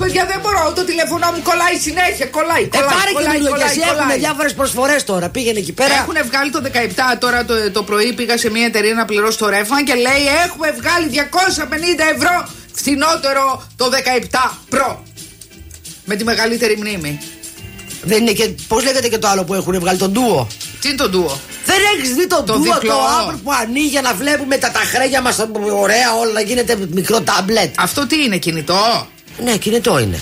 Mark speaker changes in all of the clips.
Speaker 1: παιδιά, δεν μπορώ. Το τηλέφωνο μου κολλάει συνέχεια. Κολλάει.
Speaker 2: Πάρε καινούριο και εσύ. Έχουν διάφορες προσφορές τώρα. Πήγαινε εκεί πέρα.
Speaker 1: Έχουν βγάλει το 17. Τώρα το πρωί πήγα σε μια εταιρεία να πληρώσω το ρεύμα και λέει έχουμε βγάλει 250 ευρώ φθηνότερο το 17 Pro. Με τη μεγαλύτερη μνήμη.
Speaker 2: Δεν είναι και. Πώς λέγεται και το άλλο που έχουν βγάλει, τον Duo.
Speaker 1: Τι είναι το Duo?
Speaker 2: Δεν έχεις δει το Duo, το app που ανοίγει για να βλέπουμε τα χρέγια μας ωραία, όλα να γίνεται μικρό τάμπλετ.
Speaker 1: Αυτό τι είναι, κινητό?
Speaker 2: Ναι, κινητό είναι.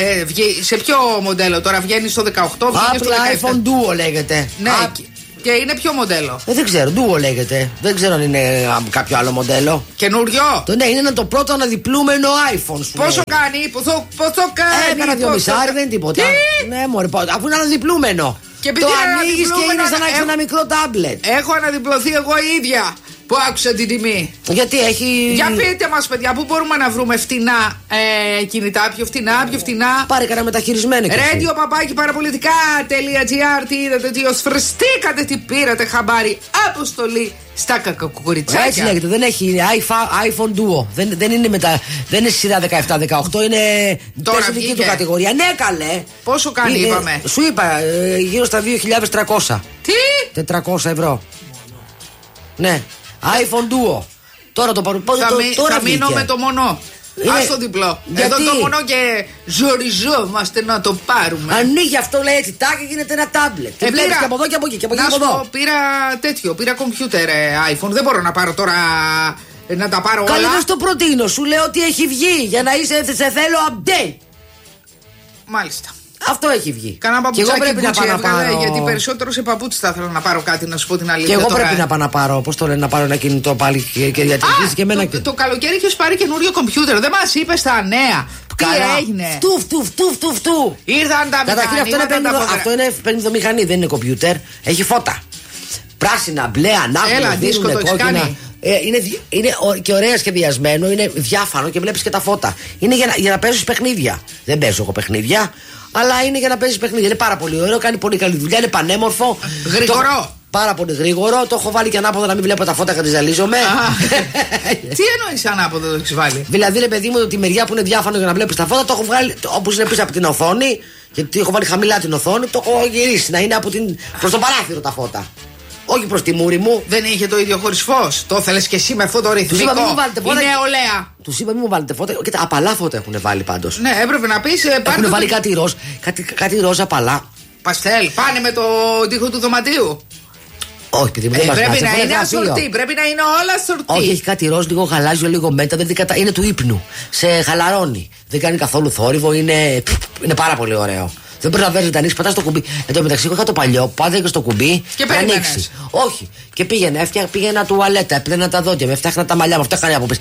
Speaker 1: Σε ποιο μοντέλο τώρα βγαίνει, στο 18, βγαίνει στο 17?
Speaker 2: iPhone Duo λέγεται.
Speaker 1: Ναι, και είναι ποιο μοντέλο?
Speaker 2: Δεν ξέρω, Duo λέγεται. Δεν ξέρω αν είναι κάποιο άλλο μοντέλο.
Speaker 1: Καινούριο?
Speaker 2: Ναι, είναι το πρώτο αναδιπλούμενο iPhone σου.
Speaker 1: Πόσο κάνει, πόσο κάνει?
Speaker 2: Έκανα 2,5, δεν είναι τίποτα. Ναι, μωρέ, αφού είναι αναδιπλούμενο.
Speaker 1: Και
Speaker 2: το ανοίγεις και είναι σαν να έχεις ένα μικρό τάμπλετ.
Speaker 1: Έχω αναδιπλωθεί εγώ ίδια που άκουσα την τιμή.
Speaker 2: Γιατί έχει.
Speaker 1: Για πείτε μας, παιδιά, πού μπορούμε να βρούμε φτηνά κινητά, πιο φτηνά.
Speaker 2: Πάρε κανένα μεταχειρισμένο.
Speaker 1: Radio παπάκι παραπολιτικά.gr. Τι είδατε, τι οσφραστήκατε, τι πήρατε χαμπάρι. Αποστολή στα κακοκουριτσάκια.
Speaker 2: Έτσι λέγεται, δεν έχει iPhone Duo. Δεν είναι σειρά 17-18, είναι τεχνική του κατηγορία. Ναι, καλέ.
Speaker 1: Πόσο κάνει, είπαμε?
Speaker 2: Σου είπα, γύρω στα 2.300.
Speaker 1: Τι?
Speaker 2: 400 ευρώ. Ναι. iPhone Duo. Τώρα το πάρω.
Speaker 1: Θα μείνω με το μονό. Ας το διπλό.
Speaker 2: Γιατί?
Speaker 1: Εδώ το μονό και ζοριζόμαστε να το πάρουμε.
Speaker 2: Ανοίγει αυτό, λέει έτσι, τάκι, γίνεται ένα τάμπλετ. Και βλέπεις και από εδώ και από εκεί. Και από εκεί
Speaker 1: να
Speaker 2: και από εδώ.
Speaker 1: Πήρα κομπιούτερ iPhone. Δεν μπορώ να πάρω τώρα. Να τα πάρω όλα.
Speaker 2: Καλή, δεν στο προτείνω. Σου λέω ότι έχει βγει για να είσαι, σε θέλω update.
Speaker 1: Μάλιστα.
Speaker 2: Αυτό έχει βγει.
Speaker 1: Κανένα παπουτσάκι,
Speaker 2: και εγώ πρέπει να πάω να πάρω.
Speaker 1: Γιατί περισσότερο σε παπούτσι θα ήθελα να πάρω κάτι, να σου πω την αλήθεια.
Speaker 2: Και εγώ
Speaker 1: τώρα.
Speaker 2: πρέπει να πάω να πάρω. Πώς το λένε, να πάρω ένα κινητό πάλι και για και εμένα.
Speaker 1: Το καλοκαίρι είχες πάρει καινούριο κομπιούτερ. Δεν μας είπες τα νέα. Τι έγινε?
Speaker 2: Φτου.
Speaker 1: Ήρθαν τα μηχανήματα.
Speaker 2: Αυτό είναι 50 μηχανή, δεν είναι κομπιούτερ. Έχει φώτα. Πράσινα, μπλε, ανάποδα, δίσκο, κόκκινα. Είναι και ωραία σχεδιασμένο, είναι διάφανο και βλέπεις και τα φώτα. Είναι για να παίζεις παιχνίδια. Δεν παίζω εγώ παιχνίδια, αλλά είναι για να παίζεις παιχνίδια. Είναι πάρα πολύ ωραίο, κάνει πολύ καλή δουλειά, είναι πανέμορφο.
Speaker 1: Γρήγορο.
Speaker 2: Πάρα πολύ γρήγορο. Το έχω βάλει και ανάποδα να μην βλέπω τα φώτα και να ζαλίζομαι.
Speaker 1: Τι εννοείς ανάποδα, το έχεις βάλει?
Speaker 2: Δηλαδή, ρε παιδί μου, τη μεριά που είναι διάφανο για να βλέπεις τα φώτα, το έχω βγάλει όπως είναι πίσω από την οθόνη. Γιατί έχω βάλει χαμηλά την οθόνη, το έχω γυρίσει να είναι προς το παράθυρο τα φώτα. Όχι προς τη μούρη μου.
Speaker 1: Δεν είχε το ίδιο χωρίς φως. Το θέλεις και εσύ με αυτό το ρυθμικό.
Speaker 2: Τους είπα, μην μου βάλετε φώτα.
Speaker 1: Είναι νεολαία.
Speaker 2: Τους είπα, μην μου βάλετε φώτα. Κοίτα, απαλά φώτα έχουν βάλει πάντως.
Speaker 1: Ναι, έπρεπε να πεις.
Speaker 2: Έχουν βάλει κάτι ροζ, κάτι ροζ απαλά.
Speaker 1: Παστέλ, πάνε με το τοίχο του δωματίου.
Speaker 2: Όχι, παιδί μου, δεν μας
Speaker 1: πρέπει
Speaker 2: κάτσε,
Speaker 1: να είναι ασορτή, πρέπει να είναι όλα σορτή.
Speaker 2: Όχι, έχει κάτι ροζ, λίγο γαλάζιο, λίγο μέτα. Είναι του ύπνου. Σε χαλαρώνει. Δεν κάνει καθόλου θόρυβο, είναι πάρα πολύ ωραίο. Δεν προλαβαίνει να ανοίξει, πατά το κουμπί. Εν τω μεταξύ, εγώ είχα το παλιό, πάταγε στο κουμπί
Speaker 1: και
Speaker 2: να ανοίξει. Όχι. Και πήγαινα τουαλέτα, έπαιρνα τα δόντια, με φτιάχνα τα μαλλιά μου, αυτό έκανε από πίσω.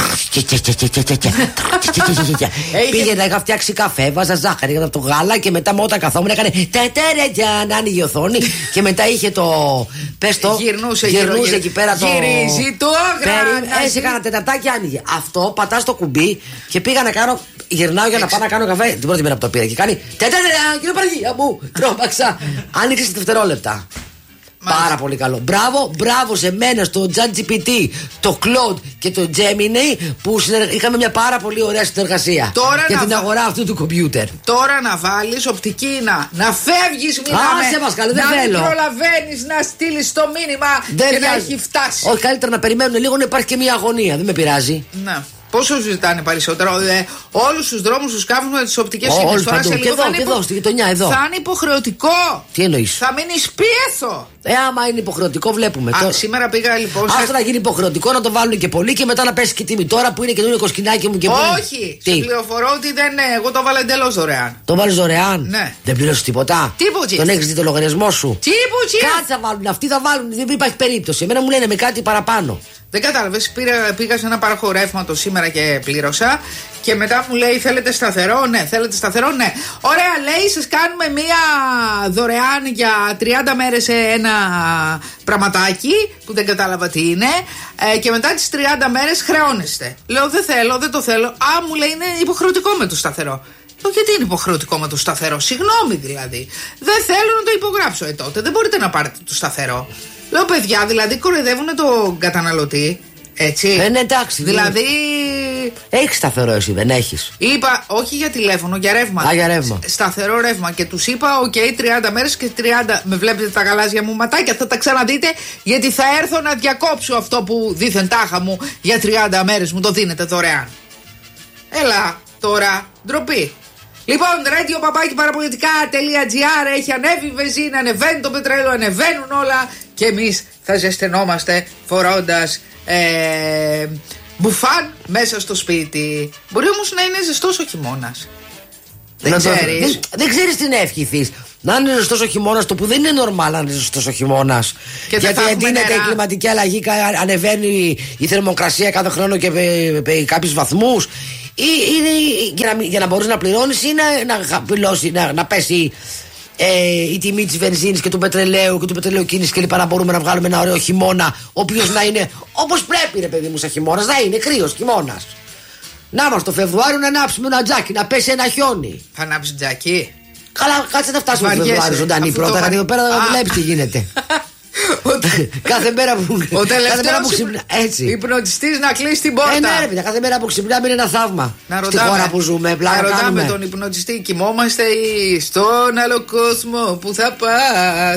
Speaker 2: Πήγαινα, είχα φτιάξει καφέ, βάζα ζάχαρη για το γάλα και μετά όταν καθόμουν έκανε τετερετια να άνοιγε η οθόνη και μετά είχε το. Πες το. Γυρνούσε εκεί πέρα το.
Speaker 1: Γυρίζει το αγράνι.
Speaker 2: Έτσι έκανα τεταρτάκι, άνοιγε. Αυτό πατά το κουμπί και πήγα να κάνω. Γυρνάω για να πάω να κάνω καφέ την πρώτη μέρα που το πήρα και κάνει κύριε Παναγία μου, τρόμαξα. Άνοιξε δευτερόλεπτα. Πάρα πολύ καλό. Μπράβο σε μένα, στο ChatGPT, το Claude και το Gemini που είχαμε μια πάρα πολύ ωραία συνεργασία για την αγορά αυτού του κομπιούτερ.
Speaker 1: Τώρα να βάλεις οπτική να φεύγεις,
Speaker 2: μιλάμε.
Speaker 1: Να μην προλαβαίνεις να στείλεις το μήνυμα και να έχει φτάσει.
Speaker 2: Όχι, καλύτερα να περιμένουν λίγο να υπάρχει και μια αγωνία. Δεν με πειράζει.
Speaker 1: Ναι. Πόσο ζητάνε περισσότερο? Όλους τους δρόμους τους κάβουν με τις οπτικές ίνες. Τώρα σε λίγο
Speaker 2: και εδώ, στη γειτονιά, εδώ.
Speaker 1: Θα είναι υποχρεωτικό.
Speaker 2: Τι εννοείς?
Speaker 1: Θα μείνεις πίεσο.
Speaker 2: Άμα είναι υποχρεωτικό, βλέπουμε.
Speaker 1: Σήμερα πήγα λοιπόν.
Speaker 2: Άστο να γίνει υποχρεωτικό, να το βάλουν και πολύ και μετά να πέσει και η τιμή. Τώρα που είναι καινούριο κοσκινάκι μου και που.
Speaker 1: Όχι! Σε πληροφορώ ότι δεν. Εγώ το βάλα εντελώς δωρεάν.
Speaker 2: Το βάλεις δωρεάν?
Speaker 1: Ναι.
Speaker 2: Δεν πληρώσεις τίποτα?
Speaker 1: Τίποτα.
Speaker 2: Τον έχεις δει το λογαριασμό σου?
Speaker 1: Τίποτα.
Speaker 2: Κάτι θα βάλουν. Αυτοί θα βάλουν. Δεν υπάρχει περίπτωση. Εμένα μου λένε με κάτι παραπάνω.
Speaker 1: Δεν κατάλαβες, πήγα σε ένα πάροχο ρεύματος σήμερα και πλήρωσα και μετά μου λέει θέλετε σταθερό? Ναι. Θέλετε σταθερό? Ναι. Ωραία, λέει, σας κάνουμε μία δωρεάν για 30 μέρες σε ένα πραγματάκι που δεν κατάλαβα τι είναι και μετά τις 30 μέρες χρεώνεστε. Λέω δεν θέλω, δεν το θέλω. Μου λέει είναι υποχρεωτικό με το σταθερό. Λέω γιατί είναι υποχρεωτικό με το σταθερό? Συγγνώμη δηλαδή. Δεν θέλω να το υπογράψω τότε. Δεν μπορείτε να πάρετε το σταθερό. Λέω παιδιά, δηλαδή κοροϊδεύουν τον καταναλωτή. Έτσι.
Speaker 2: Ναι, εντάξει.
Speaker 1: Δηλαδή.
Speaker 2: Έχεις σταθερό εσύ, δεν έχεις?
Speaker 1: Είπα, όχι για τηλέφωνο, για ρεύμα.
Speaker 2: Α, για ρεύμα.
Speaker 1: Σταθερό ρεύμα. Και τους είπα, οκ, 30 μέρες και 30. Με βλέπετε τα γαλάζια μου ματάκια, θα τα ξαναδείτε, γιατί θα έρθω να διακόψω αυτό που δήθεν τάχα μου για 30 μέρες. Μου το δίνετε δωρεάν. Έλα τώρα, ντροπή. Λοιπόν, radio.parapolitica.gr έχει ανέβει η βενζίνα, ανεβαίνει το πετρέλαιο, ανεβαίνουν όλα και εμείς θα ζεσθενόμαστε φορώντας μπουφάν μέσα στο σπίτι. Μπορεί όμως να είναι ζεστός ο χειμώνας. Δεν ξέρεις.
Speaker 2: Δεν ξέρεις τι να ευχηθείς. Να είναι ζεστός ο χειμώνας, το που δεν είναι νορμάλ να είναι ζεστός ο χειμώνας. Γιατί εντείνεται η κλιματική αλλαγή, ανεβαίνει η θερμοκρασία κάθε χρόνο και κάποιους βαθμούς. Για να μπορείς να πληρώνεις ή να πέσει η τιμή της βενζίνης και του πετρελαίου και του πετρελαιοκίνησης και λοιπά, να μπορούμε να βγάλουμε ένα ωραίο χειμώνα, ο οποίος να είναι όπως πρέπει, ρε παιδί μου, σαν χειμώνας, να είναι κρύος χειμώνας. Να μας το Φεβρουάριο να ανάψουμε ένα τζάκι, να πέσει ένα χιόνι.
Speaker 1: Θα ανάψει τζάκι.
Speaker 2: Καλά, κάτσε να φτάσουμε το Φεβρουάριο ζωντανή πρώτα, γιατί εδώ πέρα βλέπεις τι γίνεται. Κάθε μέρα που ξυπνά. Έτσι.
Speaker 1: Υπνοτιστής να κλείσει την πόρτα.
Speaker 2: Ναι, ρε παιδιά, κάθε μέρα που ξυπνάμε είναι ένα θαύμα. Στη χώρα που ζούμε,
Speaker 1: να ρωτάμε τον υπνοτιστή, κοιμόμαστε ή στον άλλο κόσμο που θα πας.